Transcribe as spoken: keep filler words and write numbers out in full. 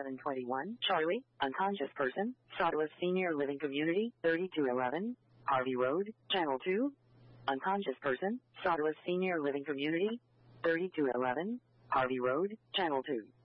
eleven twenty-one. Charlie, unconscious person, Sawdust Senior Living Community, thirty-two eleven, Harvey Road, Channel two. Unconscious person, Sawdust Senior Living Community, thirty-two eleven, Harvey Road, Channel two.